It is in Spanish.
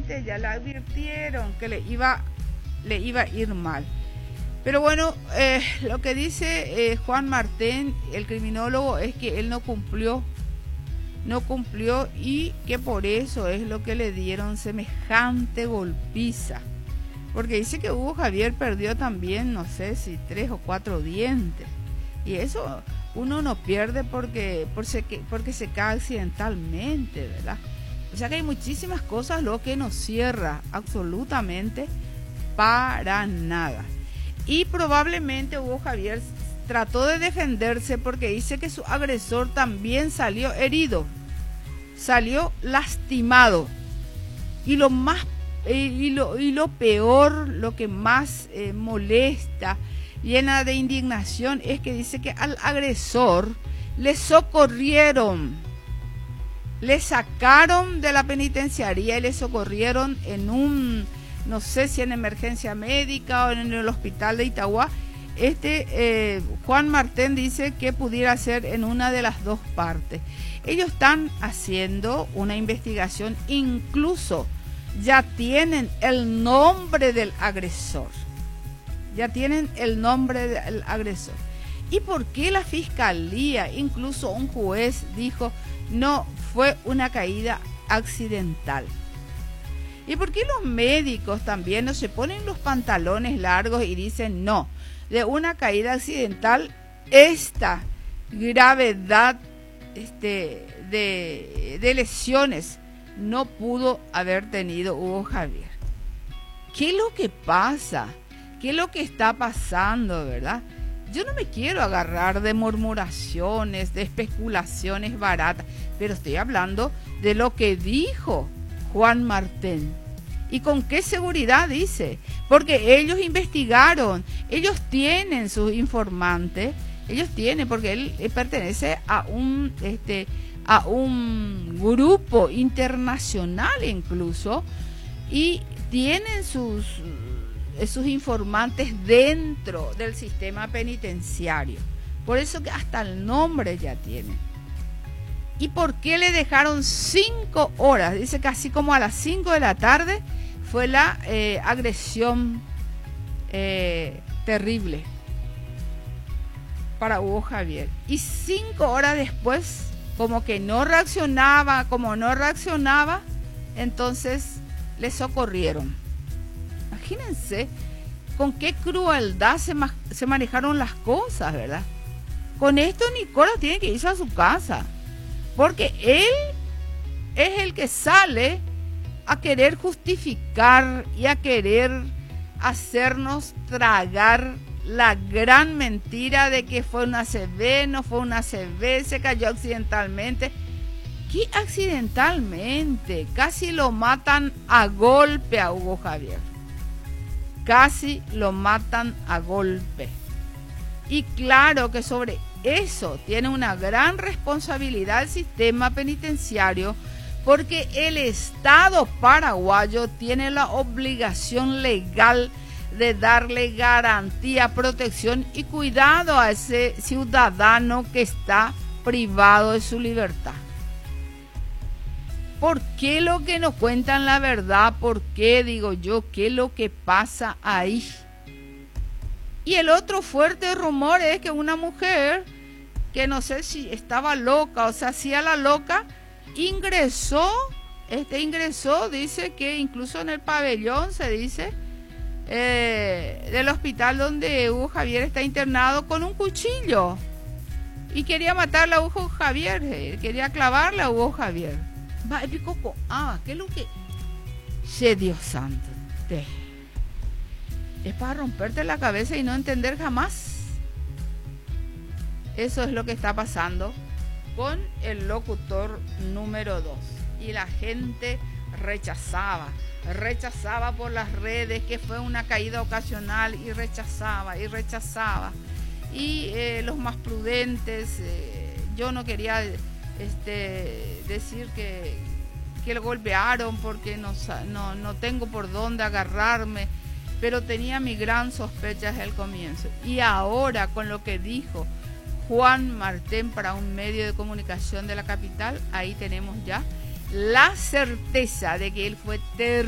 ya le advirtieron que le iba a ir mal. Pero bueno, lo que dice Juan Martín, el criminólogo, es que él no cumplió y que por eso es lo que le dieron semejante golpiza. Porque dice que Hugo Javier perdió también, no sé si 3 o 4 dientes. Y eso uno no pierde porque se cae accidentalmente, ¿verdad? O sea que hay muchísimas cosas lo que no cierra absolutamente para nada. Y probablemente Hugo Javier trató de defenderse porque dice que su agresor también salió herido, salió lastimado. Y lo más y lo peor, lo que más molesta, llena de indignación, es que dice que al agresor le socorrieron, le sacaron de la penitenciaría y le socorrieron en un, no sé si en emergencia médica o en el hospital de Itagua. Juan Martín dice que pudiera ser en una de las dos partes. Ellos están haciendo una investigación, incluso ya tienen el nombre del agresor. ¿Y por qué la fiscalía, incluso un juez, dijo no fue una caída accidental? ¿Y por qué los médicos también no se ponen los pantalones largos y dicen no, de una caída accidental esta gravedad de lesiones no pudo haber tenido Hugo Javier? ¿Qué es lo que pasa? ¿Qué es lo que está pasando, verdad? Yo no me quiero agarrar de murmuraciones, de especulaciones baratas, pero estoy hablando de lo que dijo Juan Martín. ¿Y con qué seguridad dice? Porque ellos investigaron, ellos tienen sus informantes, porque él pertenece a un grupo internacional incluso, y tienen sus informantes dentro del sistema penitenciario. Por eso que hasta el nombre ya tienen. ¿Y por qué le dejaron 5 horas? Dice que así como a las 5 de la tarde fue la agresión terrible para Hugo Javier. Y 5 horas después, como no reaccionaba, entonces le socorrieron. Imagínense con qué crueldad se manejaron las cosas, ¿verdad? Con esto Nicolás tiene que irse a su casa, porque él es el que sale a querer justificar y a querer hacernos tragar la gran mentira de que fue una ACV, no fue una ACV, se cayó accidentalmente. ¿Qué accidentalmente? Casi lo matan a golpe a Hugo Javier. Casi lo matan a golpe. Y claro que sobre eso tiene una gran responsabilidad el sistema penitenciario, porque el Estado paraguayo tiene la obligación legal de darle garantía, protección y cuidado a ese ciudadano que está privado de su libertad. ¿Por qué lo que nos cuentan la verdad? ¿Por qué, digo yo, qué es lo que pasa ahí? Y el otro fuerte rumor es que una mujer, que no sé si estaba loca o se hacía la loca, ingresó, dice que incluso en el pabellón, se dice, del hospital donde Hugo Javier está internado, con un cuchillo. Y quería matarle a Hugo Javier, quería clavarle a Hugo Javier. ¿Qué es lo que? Sí, Dios santo. Es para romperte la cabeza y no entender jamás. Eso es lo que está pasando con el locutor número 2. Y la gente rechazaba por las redes que fue una caída ocasional, y rechazaba. Y los más prudentes, yo no quería decir que lo golpearon porque no tengo por dónde agarrarme, pero tenía mi gran sospecha desde el comienzo. Y ahora, con lo que dijo Juan Martín para un medio de comunicación de la capital, ahí tenemos ya la certeza de que él fue terrible.